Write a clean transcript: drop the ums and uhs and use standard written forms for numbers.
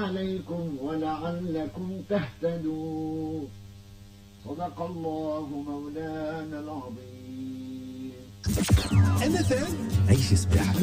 عليكم ولعلكم تهتدون. صدق الله مولانا العظيم. MFM عيش سباحة.